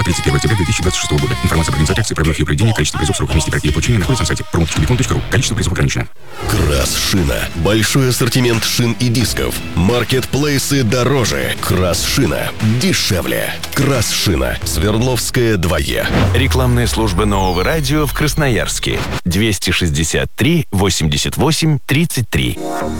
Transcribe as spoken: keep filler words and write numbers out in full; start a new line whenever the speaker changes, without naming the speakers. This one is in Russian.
тридцать первого октября две тысячи двадцать шестого года. Информация про организацию акции, правила ее проведения, количество призов, срок, месте проекта и получения находится на сайте промоточкабикон точка ру. Количество призов ограничено.
Крас-шина. Большой ассортимент шин и дисков. Маркетплейсы дороже. Крас-шина дешевле. Крас-шина. Свердловская два Е.
Рекламная служба Нового радио в Красноярске. двести шестьдесят три восемьдесят восемь тридцать три.